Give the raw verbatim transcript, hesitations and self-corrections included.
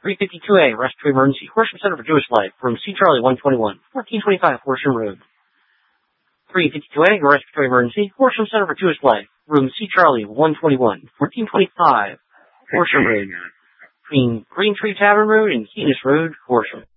three fifty-two A, Respiratory Emergency, Horsham Center for Jewish Life, room C Charlie one twenty-one, fourteen twenty-five Horsham Road. three fifty-two A, Respiratory Emergency, Horsham Center for Jewish Life, room C Charlie one twenty-one, fourteen twenty-five Horsham Road, between Green Tree Tavern Road and Keenest Road, Horsham.